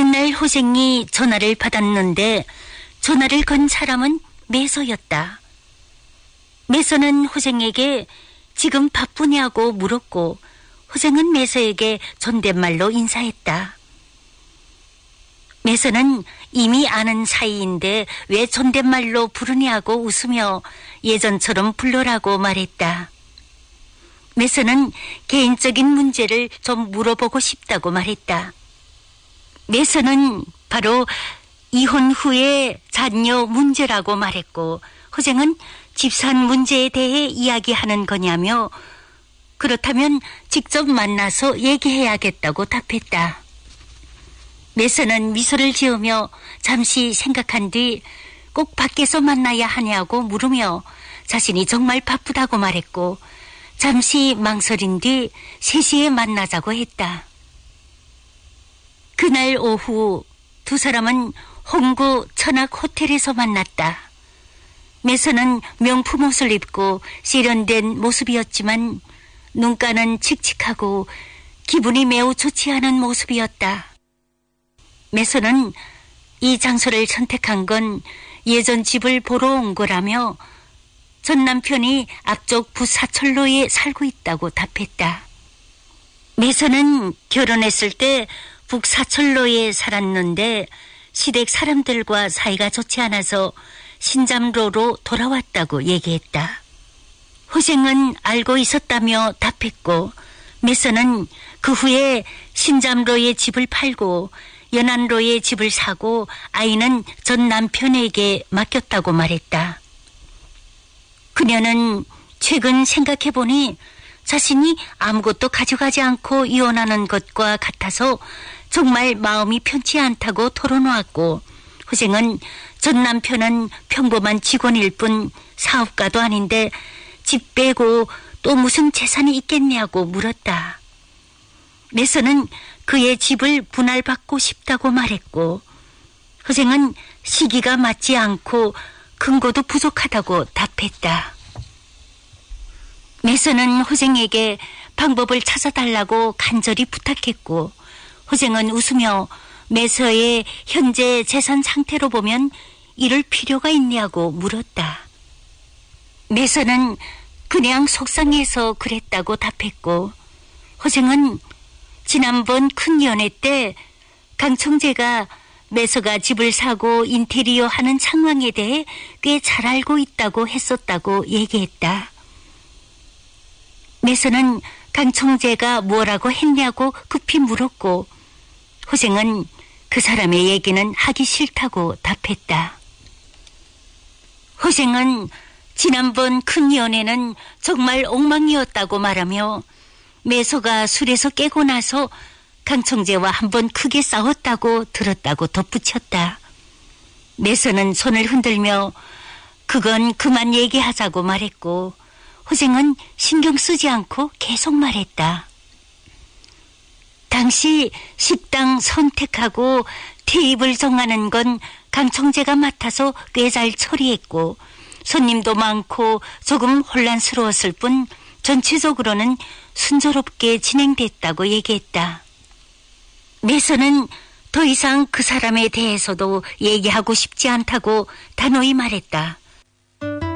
어느 날 호생이 전화를 받았는데 전화를 건 사람은 매서였다. 매서는 호생에게 지금 바쁘냐고 물었고 호생은 매서에게 존댓말로 인사했다. 매서는 이미 아는 사이인데 왜 존댓말로 부르냐고 웃으며 예전처럼 불러라고 말했다. 매서는 개인적인 문제를 좀 물어보고 싶다고 말했다. 매서는 바로 이혼 후에 자녀 문제라고 말했고 호생은 집산 문제에 대해 이야기하는 거냐며 그렇다면 직접 만나서 얘기해야겠다고 답했다. 매서는 미소를 지으며 잠시 생각한 뒤 꼭 밖에서 만나야 하냐고 물으며 자신이 정말 바쁘다고 말했고 잠시 망설인 뒤 3시에 만나자고 했다. 그날 오후 두 사람은 홍구 천악 호텔에서 만났다. 매서는 명품 옷을 입고 세련된 모습이었지만 눈가는 칙칙하고 기분이 매우 좋지 않은 모습이었다. 매서는 이 장소를 선택한 건 예전 집을 보러 온 거라며 전 남편이 앞쪽 부사철로에 살고 있다고 답했다. 매서는 결혼했을 때 북사철로에 살았는데 시댁 사람들과 사이가 좋지 않아서 신잠로로 돌아왔다고 얘기했다. 호생은 알고 있었다며 답했고 매서는 그 후에 신잠로의 집을 팔고 연안로에 집을 사고 아이는 전 남편에게 맡겼다고 말했다. 그녀는 최근 생각해보니 자신이 아무것도 가져가지 않고 이혼하는 것과 같아서 정말 마음이 편치 않다고 털어놓았고 호생은 전 남편은 평범한 직원일 뿐 사업가도 아닌데 집 빼고 또 무슨 재산이 있겠냐고 물었다. 매서는 그의 집을 분할받고 싶다고 말했고 호생은 시기가 맞지 않고 근거도 부족하다고 답했다. 매서는 호생에게 방법을 찾아달라고 간절히 부탁했고 호생은 웃으며 매서의 현재 재산 상태로 보면 이럴 필요가 있냐고 물었다. 매서는 그냥 속상해서 그랬다고 답했고 호생은 지난번 큰 연회 때 강청재가 매서가 집을 사고 인테리어 하는 상황에 대해 꽤 잘 알고 있다고 했었다고 얘기했다. 매서는 강청재가 뭐라고 했냐고 급히 물었고 호생은 그 사람의 얘기는 하기 싫다고 답했다. 호생은 지난번 큰 연애는 정말 엉망이었다고 말하며 매서가 술에서 깨고 나서 강청재와 한번 크게 싸웠다고 들었다고 덧붙였다. 매서는 손을 흔들며 그건 그만 얘기하자고 말했고 호생은 신경 쓰지 않고 계속 말했다. 당시 식당 선택하고 테이블 정하는 건 강청재가 맡아서 꽤 잘 처리했고 손님도 많고 조금 혼란스러웠을 뿐 전체적으로는 순조롭게 진행됐다고 얘기했다. 매서는 더 이상 그 사람에 대해서도 얘기하고 싶지 않다고 단호히 말했다.